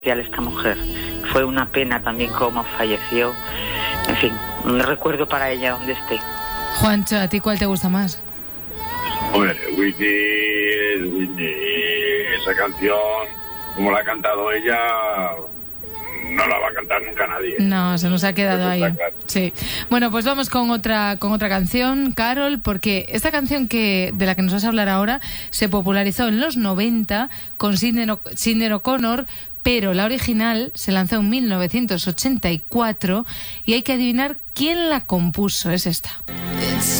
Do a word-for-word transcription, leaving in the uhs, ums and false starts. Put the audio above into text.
esta mujer. Fue una pena también cómo falleció. En fin, un recuerdo para ella donde esté. Juancho, ¿a ti cuál te gusta más? Hombre, Whitney, Whitney, esa canción, como la ha cantado ella, no la va a cantar nunca nadie. No, se nos ha quedado ahí. Claro. Sí. Bueno, pues vamos con otra con otra canción, Carol, porque esta canción que de la que nos vas a hablar ahora se popularizó en los noventa con Sinéad O'Connor, pero la original se lanzó en mil novecientos ochenta y cuatro y hay que adivinar quién la compuso. Es esta. It's